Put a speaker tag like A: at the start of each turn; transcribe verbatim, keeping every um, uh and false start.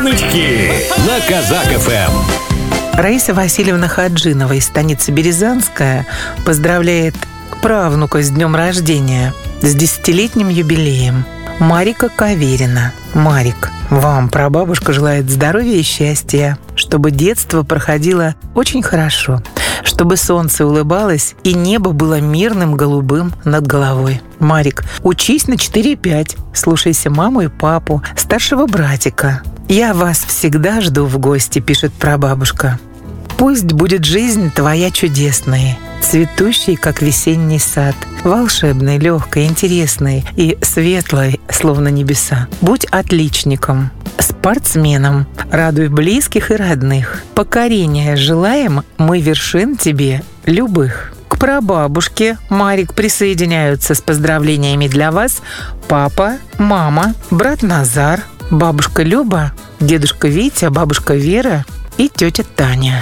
A: Ночки на Казак-ФМ.
B: Раиса Васильевна Хаджинова из станицы Березанская поздравляет правнука с днем рождения, с десятилетним юбилеем. Марика Каверина. Марик, вам прабабушка желает здоровья и счастья, чтобы детство проходило очень хорошо, чтобы солнце улыбалось и небо было мирным голубым над головой. Марик, учись на четыре пять, слушайся маму и папу, старшего братика. «Я вас всегда жду в гости», — пишет прабабушка. «Пусть будет жизнь твоя чудесной, цветущей, как весенний сад, волшебной, легкой, интересной и светлой, словно небеса. Будь отличником, спортсменом, радуй близких и родных. Покорения желаем мы вершин тебе любых». К прабабушке, Марик, присоединяются с поздравлениями для вас папа, мама, брат Назар, бабушка Люба, дедушка Витя, бабушка Вера и тетя Таня.